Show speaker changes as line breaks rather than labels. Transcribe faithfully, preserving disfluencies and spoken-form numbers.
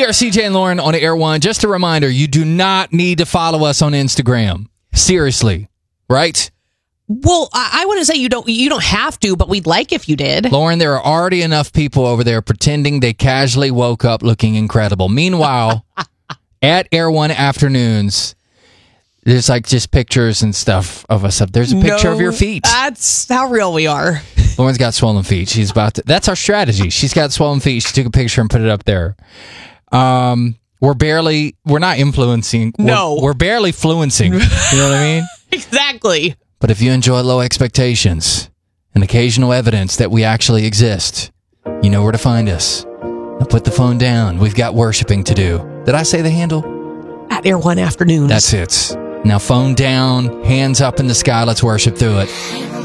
We are C J and Lauren on Air One. Just a reminder, you do not need to follow us on Instagram. Seriously, right?
Well, I, I wouldn't say you don't you don't have to, but we'd like if you did.
Lauren, there are already enough people over there pretending they casually woke up looking incredible. Meanwhile, at Air One Afternoons, there's like just pictures and stuff of us up. There's a picture
No,
of your feet.
That's how real we are.
Lauren's got swollen feet. She's about to. That's our strategy. She's got swollen feet. She took a picture and put it up there. Um, we're barely. We're not influencing.
No,
we're, we're barely fluencing. You know what I mean?
Exactly.
But if you enjoy low expectations and occasional evidence that we actually exist, you know where to find us. Now put the phone down. We've got worshiping to do. Did I say the handle?
At Air One Afternoons.
That's it. Now phone down, hands up in the sky. Let's worship through it.